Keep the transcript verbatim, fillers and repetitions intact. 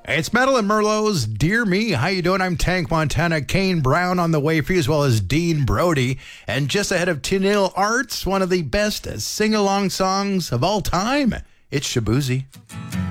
It's Metal and Merlot's Dear Me. How you doing? I'm Tank Montana. Kane Brown on the way for you, as well as Dean Brody. And just ahead of Tenille Arts, one of the best sing-along songs of all time. It's Shaboozey.